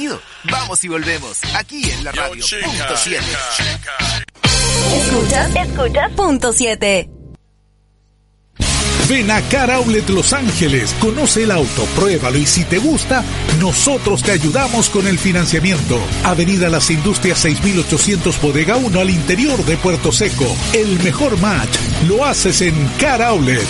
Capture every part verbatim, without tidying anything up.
entretenido. Vamos y volvemos, aquí en la radio, Yo, chica, punto siete. Escuchas, escuchas, punto siete. Ven a Car Outlet Los Ángeles, conoce el auto, pruébalo y si te gusta, nosotros te ayudamos con el financiamiento. Avenida Las Industrias seis mil ochocientos Bodega uno al interior de Puerto Seco. El mejor match lo haces en Car Outlet.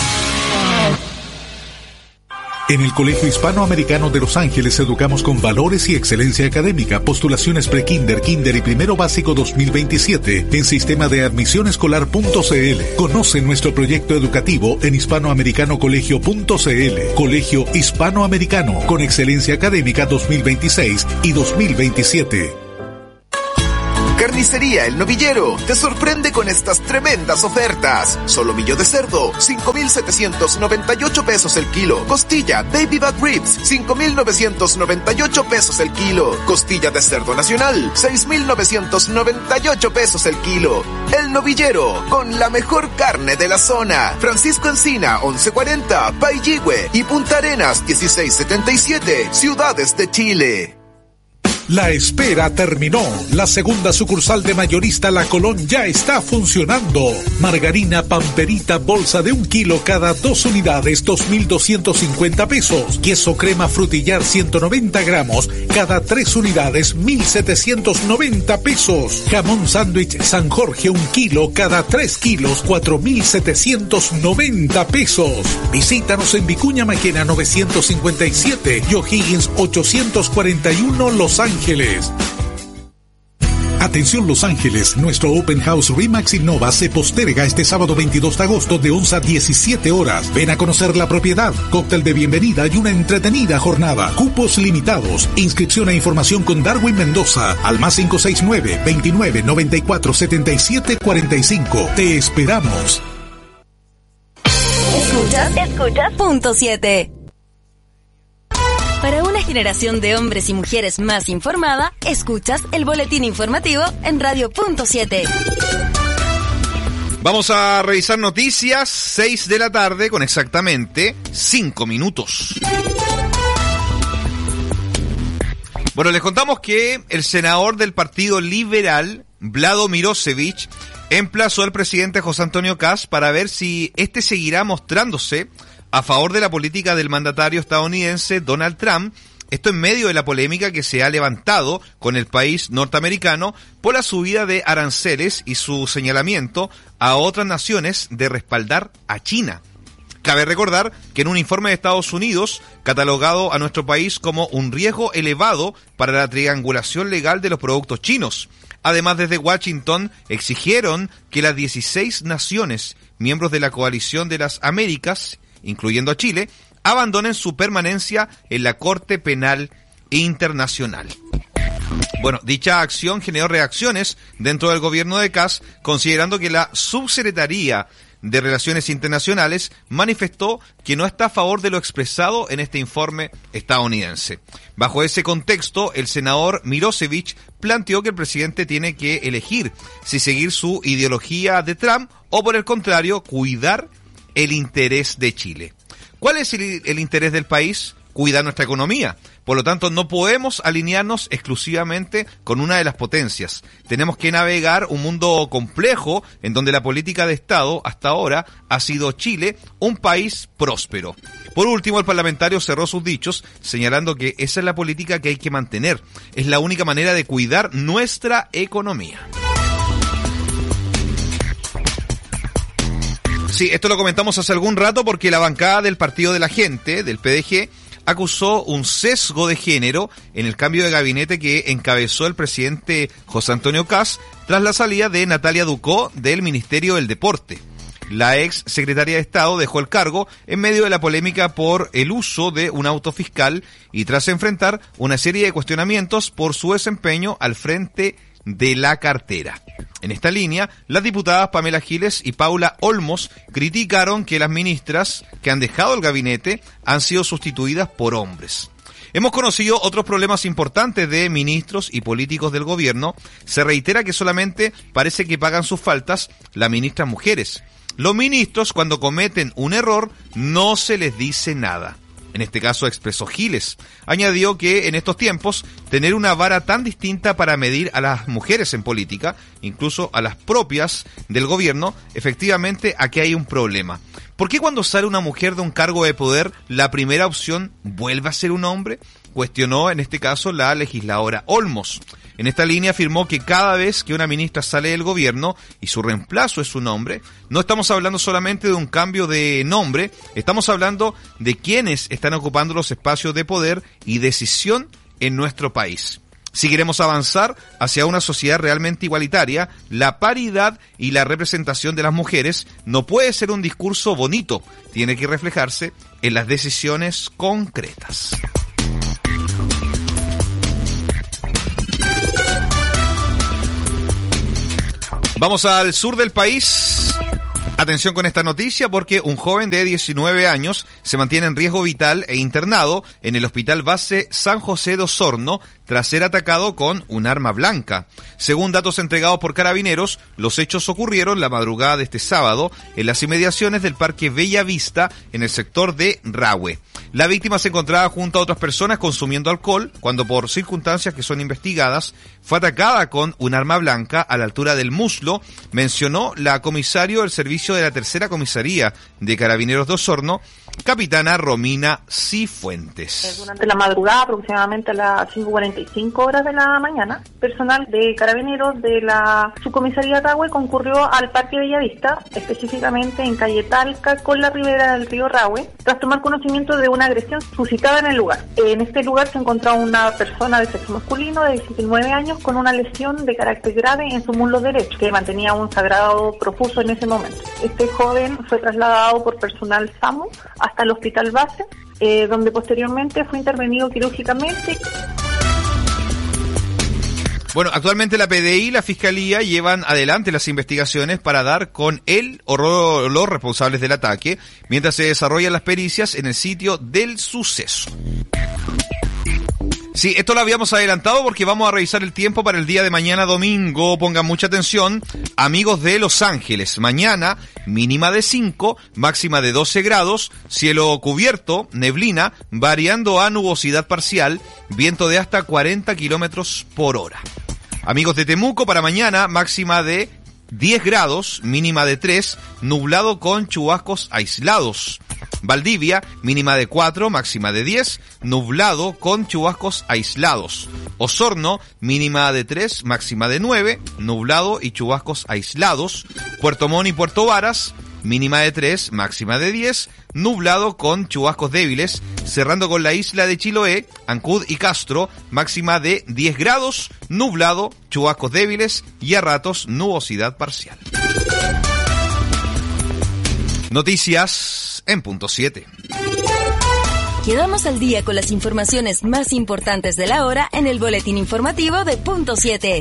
En el Colegio Hispanoamericano de Los Ángeles educamos con valores y excelencia académica. Postulaciones pre-kinder, kinder y primero básico dos mil veintisiete en sistema de admisión escolar punto c l. Conoce nuestro proyecto educativo en hispanoamericano colegio punto c l. Colegio Hispanoamericano con excelencia académica dos mil veintiséis y dos mil veintisiete. Carnicería El Novillero te sorprende con estas tremendas ofertas. Solomillo de cerdo, cinco mil setecientos noventa y ocho pesos el kilo. Costilla Baby Back Ribs, cinco mil novecientos noventa y ocho pesos el kilo. Costilla de cerdo nacional, seis mil novecientos noventa y ocho pesos el kilo. El Novillero, con la mejor carne de la zona. Francisco Encina, once cuarenta, Pailligüe y Punta Arenas, dieciséis setenta y siete, ciudades de Chile. La espera terminó. La segunda sucursal de Mayorista La Colón ya está funcionando. Margarina Pamperita bolsa de un kilo cada dos unidades, dos mil doscientos cincuenta pesos. Queso crema frutillar ciento noventa gramos cada tres unidades, mil setecientos noventa pesos. Jamón sándwich San Jorge un kilo cada tres kilos, cuatro mil setecientos noventa pesos. Visítanos en Vicuña Maquena novecientos cincuenta y siete y O'Higgins ochocientos cuarenta y uno Los Ángeles. Ángeles. Atención Los Ángeles, nuestro Open House Remax Innova se posterga este sábado veintidós de agosto de once a diecisiete horas. Ven a conocer la propiedad, cóctel de bienvenida y una entretenida jornada. Cupos limitados. Inscripción e información con Darwin Mendoza al más cinco seis nueve, veintinueve, noventa y cuatro, setenta y siete, cuarenta y cinco. Te esperamos. Escuchas, escuchas, punto siete. Para una generación de hombres y mujeres más informada, escuchas el boletín informativo en Radio Punto siete. Vamos a revisar noticias, seis de la tarde con exactamente cinco minutos. Bueno, les contamos que el senador del Partido Liberal, Vlado Mirosevic, emplazó al presidente José Antonio Kast para ver si este seguirá mostrándose a favor de la política del mandatario estadounidense Donald Trump, esto en medio de la polémica que se ha levantado con el país norteamericano por la subida de aranceles y su señalamiento a otras naciones de respaldar a China. Cabe recordar que en un informe de Estados Unidos, catalogado a nuestro país como un riesgo elevado para la triangulación legal de los productos chinos. Además, desde Washington exigieron que las dieciséis naciones, miembros de la Coalición de las Américas, incluyendo a Chile, abandonen su permanencia en la Corte Penal Internacional. Bueno, dicha acción generó reacciones dentro del gobierno de Kast, considerando que la Subsecretaría de Relaciones Internacionales manifestó que no está a favor de lo expresado en este informe estadounidense. Bajo ese contexto, el senador Mirosevic planteó que el presidente tiene que elegir si seguir su ideología de Trump o, por el contrario, cuidar el interés de Chile. ¿Cuál es el, el interés del país? Cuidar nuestra economía. Por lo tanto, no podemos alinearnos exclusivamente con una de las potencias. Tenemos que navegar un mundo complejo en donde la política de Estado hasta ahora ha sido Chile, un país próspero. Por último, el parlamentario cerró sus dichos señalando que esa es la política que hay que mantener. Es la única manera de cuidar nuestra economía. Sí, esto lo comentamos hace algún rato porque la bancada del Partido de la Gente, del P D G, acusó un sesgo de género en el cambio de gabinete que encabezó el presidente José Antonio Kast tras la salida de Natalia Ducó del Ministerio del Deporte. La ex secretaria de Estado dejó el cargo en medio de la polémica por el uso de un auto fiscal y tras enfrentar una serie de cuestionamientos por su desempeño al frente de la cartera. En esta línea, las diputadas Pamela Giles y Paula Olmos criticaron que las ministras que han dejado el gabinete han sido sustituidas por hombres. Hemos conocido otros problemas importantes de ministros y políticos del gobierno. Se reitera que solamente parece que pagan sus faltas las ministras mujeres. Los ministros, cuando cometen un error, no se les dice nada. en este caso expresó Giles. Añadió que en estos tiempos tener una vara tan distinta para medir a las mujeres en política, incluso a las propias del gobierno, efectivamente aquí hay un problema. ¿Por qué cuando sale una mujer de un cargo de poder, la primera opción vuelve a ser un hombre? Cuestionó en este caso la legisladora Olmos. En esta línea afirmó que cada vez que una ministra sale del gobierno y su reemplazo es un hombre, no estamos hablando solamente de un cambio de nombre, estamos hablando de quienes están ocupando los espacios de poder y decisión en nuestro país. Si queremos avanzar hacia una sociedad realmente igualitaria, la paridad y la representación de las mujeres no puede ser un discurso bonito, tiene que reflejarse en las decisiones concretas. Vamos al sur del país. Atención con esta noticia porque un joven de diecinueve años se mantiene en riesgo vital e internado en el Hospital Base San José de Osorno tras ser atacado con un arma blanca. Según datos entregados por Carabineros, los hechos ocurrieron la madrugada de este sábado en las inmediaciones del Parque Bella Vista en el sector de Rahue. La víctima se encontraba junto a otras personas consumiendo alcohol cuando, por circunstancias que son investigadas, fue atacada con un arma blanca a la altura del muslo, mencionó la comisario del servicio de la tercera comisaría de Carabineros de Osorno, capitana Romina Cifuentes. Durante la madrugada, aproximadamente a las cinco cuarenta y cinco horas de la mañana, personal de Carabineros de la subcomisaría Rahue concurrió al Parque Bellavista, específicamente en calle Talca con la ribera del río Rahue, tras tomar conocimiento de una agresión suscitada en el lugar. En este lugar se encontraba una persona de sexo masculino de diecinueve años con una lesión de carácter grave en su muslo derecho, que mantenía un sangrado profuso en ese momento. Este joven fue trasladado por personal SAMU hasta el Hospital Base, eh, donde posteriormente fue intervenido quirúrgicamente. Bueno, actualmente la P D I y la Fiscalía llevan adelante las investigaciones para dar con él o los responsables del ataque, mientras se desarrollan las pericias en el sitio del suceso. Sí, esto lo habíamos adelantado porque vamos a revisar el tiempo para el día de mañana domingo. Pongan mucha atención, amigos de Los Ángeles. Mañana, mínima de cinco, máxima de doce grados, cielo cubierto, neblina, variando a nubosidad parcial, viento de hasta cuarenta kilómetros por hora. Amigos de Temuco, para mañana, máxima de diez grados, mínima de tres, nublado con chubascos aislados. Valdivia, mínima de cuatro, máxima de diez, nublado con chubascos aislados. Osorno, mínima de tres, máxima de nueve, nublado y chubascos aislados. Puerto Montt y Puerto Varas, mínima de tres, máxima de diez, nublado con chubascos débiles, cerrando con la isla de Chiloé, Ancud y Castro, máxima de diez grados, nublado, chubascos débiles y a ratos nubosidad parcial. Noticias en punto siete. Quedamos al día con las informaciones más importantes de la hora en el boletín informativo de punto siete.